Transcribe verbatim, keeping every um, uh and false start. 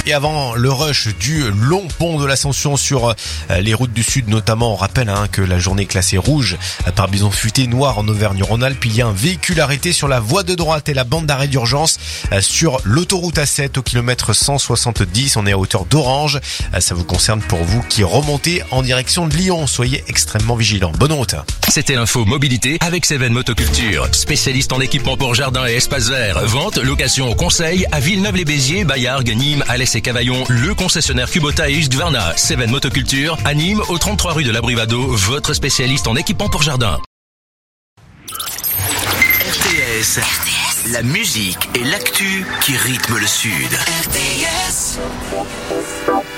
Et avant le rush du long pont de l'Ascension sur les routes du Sud notamment, on rappelle hein, que la journée est classée rouge par bison futé noir en Auvergne-Rhône-Alpes. Il y a un véhicule arrêté sur la voie de droite et la bande d'arrêt d'urgence sur l'autoroute A sept au kilomètre cent soixante-dix. On est à hauteur d'Orange. Ça vous concerne pour vous qui remontez en direction de Lyon. Soyez extrêmement vigilants. Bonne route. C'était l'info mobilité avec Seven Motoculture, spécialiste en équipement pour jardin et espace vert. Vente, location, conseil à Villeneuve-les-Béziers, Bayargues, Nîmes, Alès et Cavaillon. Le concessionnaire Kubota et Husqvarna. Seven Motoculture à Nîmes, au trente-trois rue de la Brivado, votre spécialiste en équipement pour jardin. R T S, la musique et l'actu qui rythment le Sud. R T S.